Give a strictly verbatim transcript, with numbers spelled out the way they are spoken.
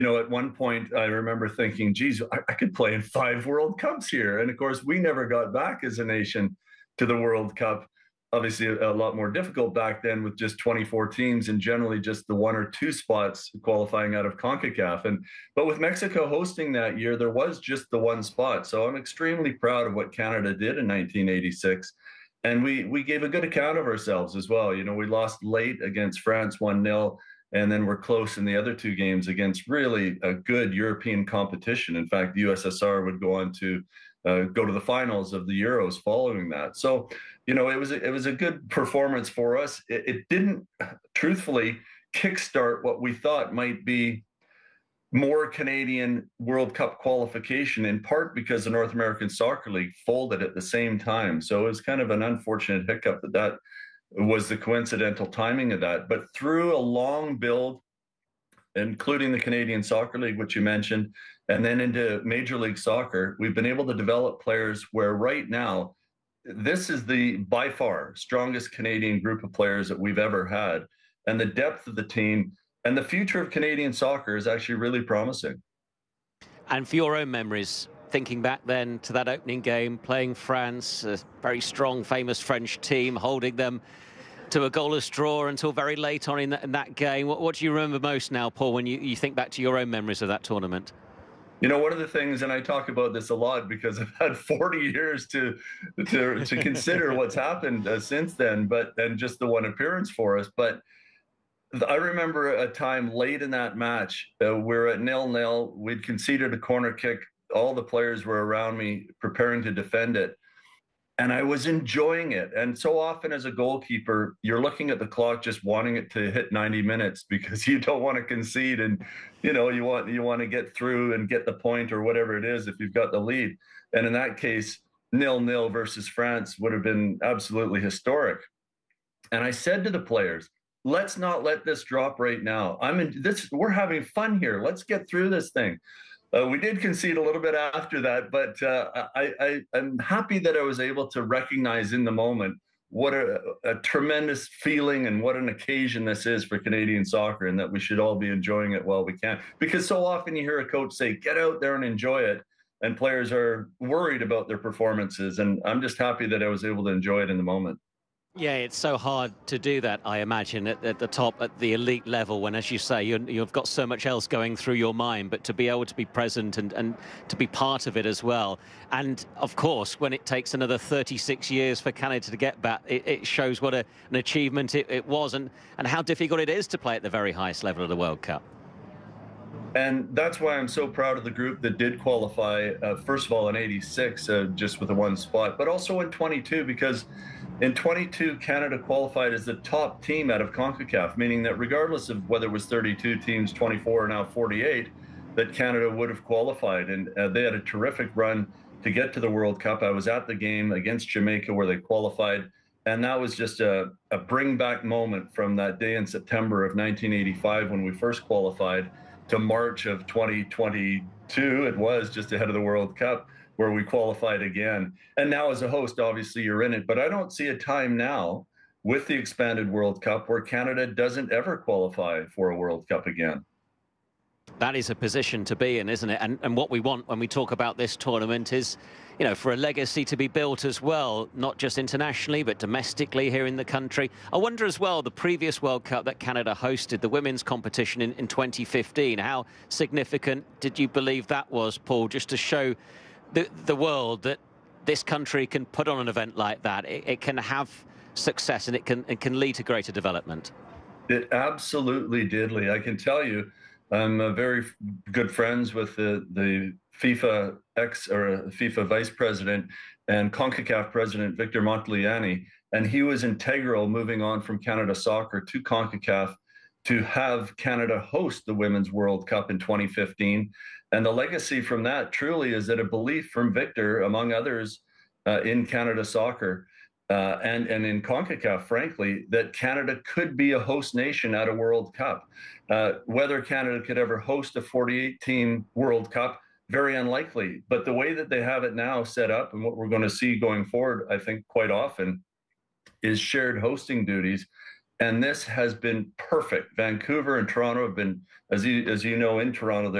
you know, at one point I remember thinking, geez, I, I could play in five World Cups here. And of course, we never got back as a nation to the World Cup. Obviously, a, a lot more difficult back then with just twenty-four teams and generally just the one or two spots qualifying out of CONCACAF. And but with Mexico hosting that year, there was just the one spot. So I'm extremely proud of what Canada did in nineteen eighty-six. And we we gave a good account of ourselves as well. You know, we lost late against France one nil, and then we're close in the other two games against really a good European competition. In fact, the U S S R would go on to uh, go to the finals of the Euros following that. So, you know, it was a, it was a good performance for us. It, it didn't, truthfully, kickstart what we thought might be more Canadian World Cup qualification, in part because the North American Soccer League folded at the same time. So it was kind of an unfortunate hiccup that that was the coincidental timing of that. But through a long build, including the Canadian Soccer League, which you mentioned, and then into Major League Soccer, we've been able to develop players where right now, this is the by far strongest Canadian group of players that we've ever had. And the depth of the team and the future of Canadian soccer is actually really promising. And for your own memories, thinking back then to that opening game, playing France, a very strong, famous French team, holding them to a goalless draw until very late on in that, in that game. What, what do you remember most now, Paul, when you, you think back to your own memories of that tournament? You know, one of the things, and I talk about this a lot because I've had forty years to to, to consider what's happened uh, since then, but and just the one appearance for us. But I remember a time late in that match, uh, we're at nil-nil. We'd conceded a corner kick. All the players were around me preparing to defend it. And I was enjoying it. And so often as a goalkeeper, you're looking at the clock just wanting it to hit ninety minutes because you don't want to concede. And, you know, you want you want to get through and get the point or whatever it is if you've got the lead. And in that case, nil-nil versus France would have been absolutely historic. And I said to the players, let's not let this drop right now. I'm in this. We're having fun here. Let's get through this thing. Uh, we did concede a little bit after that, but uh, I, I, I'm happy that I was able to recognize in the moment what a, a tremendous feeling and what an occasion this is for Canadian soccer, and that we should all be enjoying it while we can. Because so often you hear a coach say, get out there and enjoy it, and players are worried about their performances. And I'm just happy that I was able to enjoy it in the moment. Yeah, it's so hard to do that, I imagine, at, at the top, at the elite level, when, as you say, you're, you've got so much else going through your mind, but to be able to be present and, and to be part of it as well. And, of course, when it takes another thirty-six years for Canada to get back, it, it shows what a, an achievement it, it was and, and how difficult it is to play at the very highest level of the World Cup. And that's why I'm so proud of the group that did qualify, uh, first of all, in eighty-six, uh, just with the one spot, but also in twenty-two, because in twenty-two, Canada qualified as the top team out of CONCACAF, meaning that regardless of whether it was thirty-two teams, twenty-four, or now forty-eight, that Canada would have qualified. And uh, they had a terrific run to get to the World Cup. I was at the game against Jamaica where they qualified. And that was just a, a bring back moment from that day in September of nineteen eighty-five when we first qualified to March of twenty twenty-two. It was just ahead of the World Cup where we qualified again. And now as a host, obviously you're in it, but I don't see a time now with the expanded World Cup where Canada doesn't ever qualify for a World Cup again. That is a position to be in, isn't it? And, and what we want when we talk about this tournament is, you know, for a legacy to be built as well, not just internationally, but domestically here in the country. I wonder as well, the previous World Cup that Canada hosted, the women's competition in, in twenty fifteen, how significant did you believe that was, Paul, just to show the, the world that this country can put on an event like that? It, it can have success and it can, it can lead to greater development. It absolutely did, Lee. I can tell you, I'm uh, very good friends with the, the FIFA ex or FIFA vice president and CONCACAF president, Victor Montagliani, and he was integral moving on from Canada Soccer to CONCACAF to have Canada host the Women's World Cup in twenty fifteen. And the legacy from that truly is that a belief from Victor, among others, uh, in Canada Soccer, Uh, and, and in CONCACAF, frankly, that Canada could be a host nation at a World Cup. Uh, whether Canada could ever host a forty-eight team World Cup, very unlikely. But the way that they have it now set up and what we're going to see going forward, I think quite often, is shared hosting duties. And this has been perfect. Vancouver and Toronto have been, as you as you know, in Toronto,